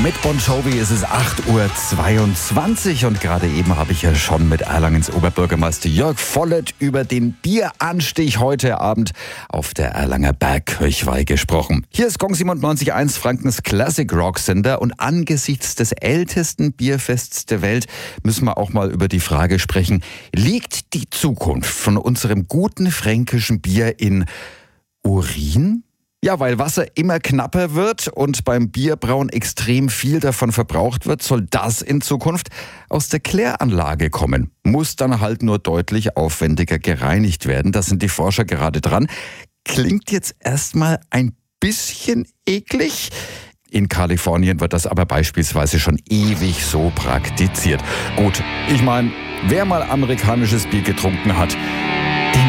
Mit Bon Jovi ist es 8:22 Uhr und gerade eben habe ich ja schon mit Erlangens Oberbürgermeister Jörg Vollert über den Bieranstich heute Abend auf der Erlanger Bergkirchweih gesprochen. Hier ist Gong 97.1, Frankens Classic Rock Sender, und angesichts des ältesten Bierfests der Welt müssen wir auch mal über die Frage sprechen: Liegt die Zukunft von unserem guten fränkischen Bier in Urin? Ja, weil Wasser immer knapper wird und beim Bierbrauen extrem viel davon verbraucht wird, soll das in Zukunft aus der Kläranlage kommen. Muss dann halt nur deutlich aufwendiger gereinigt werden. Da sind die Forscher gerade dran. Klingt jetzt erstmal ein bisschen eklig. In Kalifornien wird das aber beispielsweise schon ewig so praktiziert. Gut, ich meine, wer mal amerikanisches Bier getrunken hat,